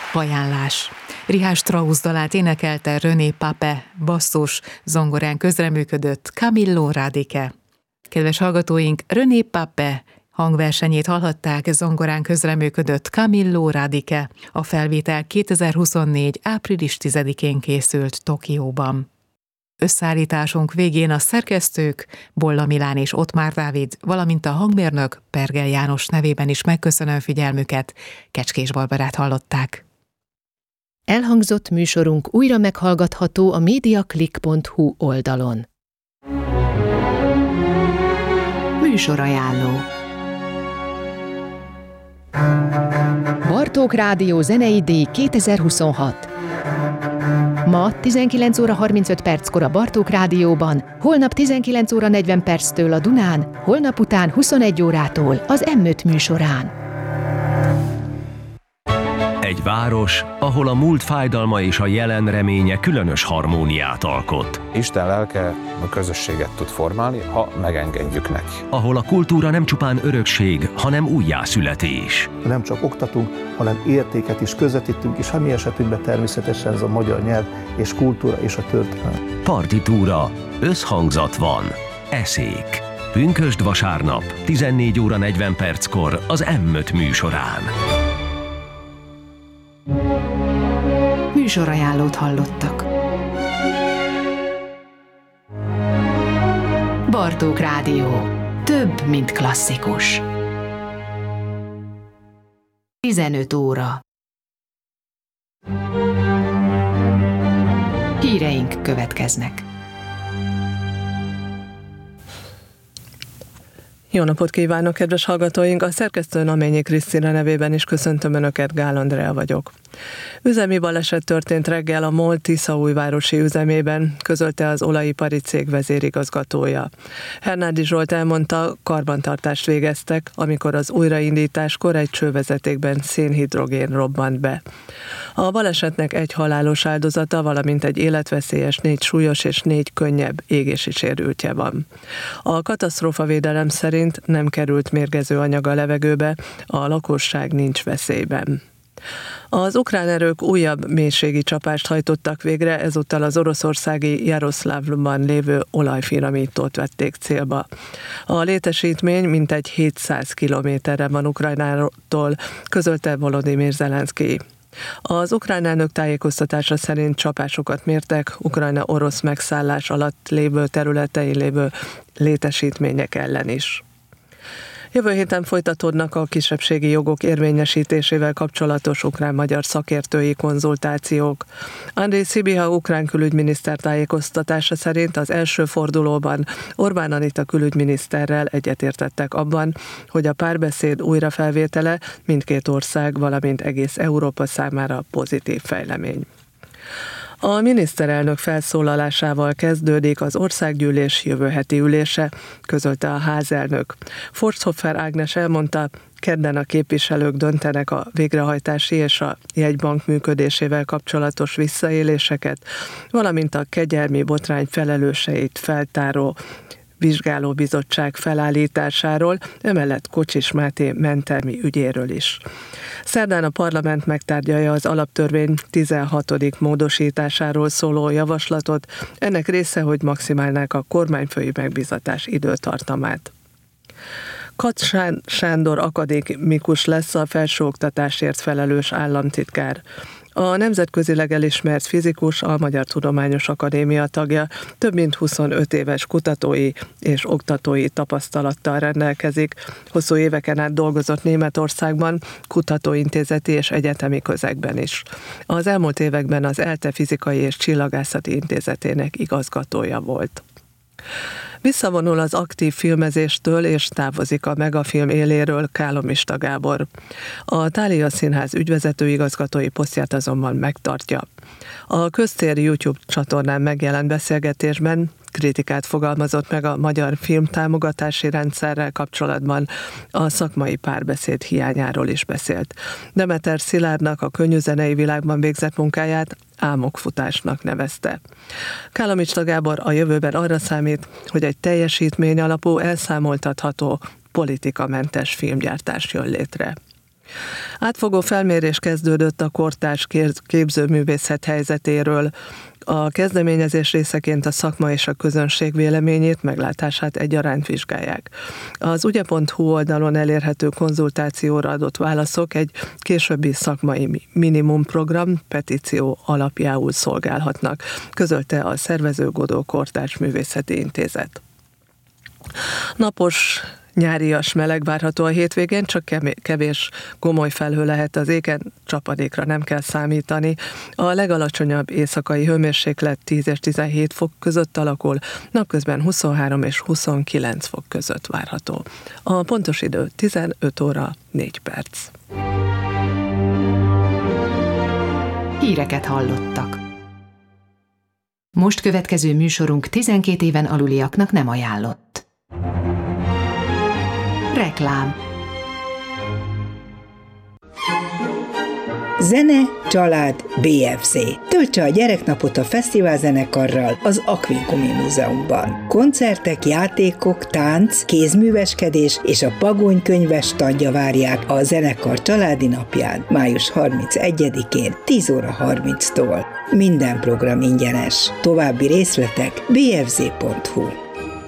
Ajánlás. Richard Strauss dalát énekelte René Pape, basszus, zongorán közreműködött Camillo Radice. Kedves hallgatóink, René Pape hangversenyét hallhatták, zongorán közreműködött Camillo Radice. A felvétel 2024. április 10-én készült Tokióban. Összeállításunk végén a szerkesztők, Bolla Milán és Ottmár Dávid, valamint a hangmérnök Pergel János nevében is megköszönöm figyelmüket. Kecskés Barbarát hallották. Elhangzott műsorunk újra meghallgatható a mediaclick.hu oldalon. Műsorajánló. Bartók Rádió zenei díj 2026. Ma 19 óra 35 perckor a Bartók Rádióban, holnap 19 óra 40 perctől a Dunán, holnap után 21 órától az M5 műsorán. Egy város, ahol a múlt fájdalma és a jelen reménye különös harmóniát alkot. Isten lelke a közösséget tud formálni, ha megengedjük neki. Ahol a kultúra nem csupán örökség, hanem újjászületés. Nem csak oktatunk, hanem értéket is közvetítünk, és ha mi esetünkben természetesen ez a magyar nyelv és kultúra és a történelem. Partitúra, összhangzat van, eszék. Pünkösd vasárnap, 14 óra 40 perckor az M5 műsorán. Műsorajánlót hallottak. Bartók Rádió. Több, mint klasszikus. 15 óra. Híreink következnek. Jó napot kívánok, kedves hallgatóink! A szerkesztő Naményi Krisztina nevében is köszöntöm Önöket, Gál Andrea vagyok. Üzemi baleset történt reggel a MOL Tiszaújvárosi üzemében, közölte az olajipari cég vezérigazgatója. Hernádi Zsolt elmondta, karbantartást végeztek, amikor az újraindításkor egy csővezetékben szénhidrogén robbant be. A balesetnek egy halálos áldozata, valamint egy életveszélyes, 4 súlyos és 4 könnyebb égési sérültje van. A katasztrófavédelem szerint nem került mérgező anyag a levegőbe, a lakosság nincs veszélyben. Az ukrán erők újabb mélységi csapást hajtottak végre, ezúttal az oroszországi Jaroszlavlban lévő olajfinomítót vették célba. A létesítmény mintegy 700 kilométerre van Ukrajnától, közölte Volodymyr Zelenszkij. Az ukrán elnök tájékoztatása szerint csapásokat mértek Ukrajna orosz megszállás alatt lévő területein lévő létesítmények ellen is. Jövő héten folytatódnak a kisebbségi jogok érvényesítésével kapcsolatos ukrán-magyar szakértői konzultációk. Andrej Szibiha ukrán külügyminiszter tájékoztatása szerint az első fordulóban Orbán Anita külügyminiszterrel egyetértettek abban, hogy a párbeszéd újrafelvétele mindkét ország, valamint egész Európa számára pozitív fejlemény. A miniszterelnök felszólalásával kezdődik az országgyűlés jövő heti ülése, közölte a házelnök. Forsthofer Ágnes elmondta, kedden a képviselők döntenek a végrehajtási és a jegybank működésével kapcsolatos visszaéléseket, valamint a kegyelmi botrány felelőseit feltáró vizsgálóbizottság felállításáról, emellett Kocsis Máté mentelmi ügyéről is. Szerdán a parlament megtárgyalja az alaptörvény 16. módosításáról szóló javaslatot, ennek része, hogy maximálnák a kormányfői megbízatás időtartamát. Katz Sándor akadémikus lesz a felsőoktatásért felelős államtitkár. A nemzetközileg elismert fizikus, a Magyar Tudományos Akadémia tagja, több mint 25 éves kutatói és oktatói tapasztalattal rendelkezik. Hosszú éveken át dolgozott Németországban, kutatóintézeti és egyetemi közegben is. Az elmúlt években az ELTE Fizikai és Csillagászati Intézetének igazgatója volt. Visszavonul az aktív filmezéstől és távozik a Megafilm éléről Kálomista Gábor. A Thália Színház ügyvezető igazgatói posztját azonban megtartja. A Köztér YouTube csatornán megjelent beszélgetésben kritikát fogalmazott meg a magyar filmtámogatási rendszerrel kapcsolatban, a szakmai párbeszéd hiányáról is beszélt. Demeter Szilárdnak a könnyűzenei világban végzett munkáját álmokfutásnak nevezte. Kálomista Gábor a jövőben arra számít, hogy egy teljesítmény alapú, elszámoltatható, politikamentes filmgyártás jön létre. Átfogó felmérés kezdődött a kortárs képzőművészet helyzetéről. A kezdeményezés részeként a szakma és a közönség véleményét, meglátását egyaránt vizsgálják. Az ugye.hu oldalon elérhető konzultációra adott válaszok egy későbbi szakmai minimumprogram petíció alapjául szolgálhatnak, közölte a szervező Godó Kortárs Művészeti Intézet. Napos, nyárias meleg várható a hétvégén, csak kevés gomoly felhő lehet az égen, csapadékra nem kell számítani. A legalacsonyabb éjszakai hőmérséklet 10 és 17 fok között alakul, napközben 23 és 29 fok között várható. A pontos idő 15 óra 4 perc. Híreket hallottak. Most következő műsorunk 12 éven aluliaknak nem ajánlott. Reklám. Zene, család, BFZ. Töltse a gyereknapot a fesztiválzenekarral az Aquincumi Múzeumban. Koncertek, játékok, tánc, kézműveskedés és a Pagony könyves standja várják a zenekar családi napján, május 31-én 10 óra 30-tól. Minden program ingyenes. További részletek bfz.hu.